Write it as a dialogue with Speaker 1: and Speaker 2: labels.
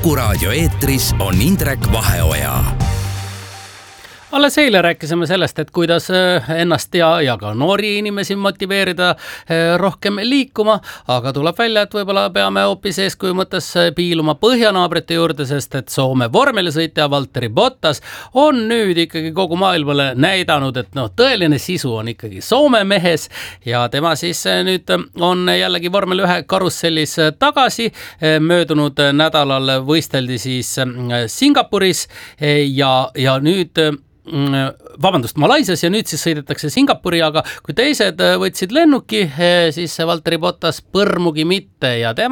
Speaker 1: Kuku raadio eetris on Indrek Vaheoja.
Speaker 2: Alles eile rääkisime sellest, et kuidas ennast ja ka noori inimesi motiveerida rohkem liikuma, aga tuleb välja, et võib-olla peame hoopis eeskuju mõttes piiluma põhjanaabrite juurde, sest et Soome vormelisõitja Valtteri Bottas on nüüd ikkagi kogu maailmale näidanud, et tõeline sisu on ikkagi Soome mehes ja tema siis nüüd on jällegi vormel 1 karussellis tagasi. Möödunud nädalal võisteldi siis Singapuris ja nüüd Malaisias ja nüüd siis sõidetakse Singapuri, aga kui teised võtsid lennuki, siis Valtteri Bottas põrmugi mitte ja tema